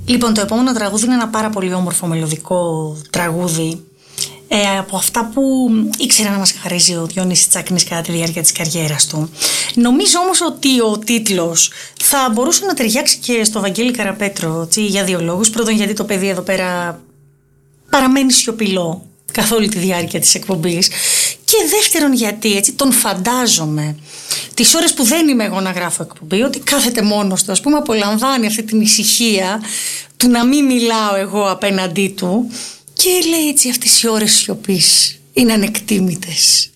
Λοιπόν, το επόμενο τραγούδι είναι ένα πάρα πολύ όμορφο μελωδικό τραγούδι. Από αυτά που ήξερε να μας χαρίζει ο Διονύσης Τσάκνης κατά τη διάρκεια της καριέρας του. Νομίζω όμως ότι ο τίτλος θα μπορούσε να ταιριάξει και στο Βαγγέλη Καραπέτρο, για δύο λόγους. Πρώτον, γιατί το παιδί εδώ πέρα παραμένει σιωπηλό καθ' όλη τη διάρκεια της εκπομπής. Και δεύτερον, γιατί έτσι τον φαντάζομαι τις ώρες που δεν είμαι εγώ να γράφω εκπομπή, ότι κάθεται μόνος του, ας πούμε, απολαμβάνει αυτή την ησυχία του να μην μιλάω εγώ απέναντί του και λέει έτσι, αυτές οι ώρες σιωπής είναι ανεκτήμητες.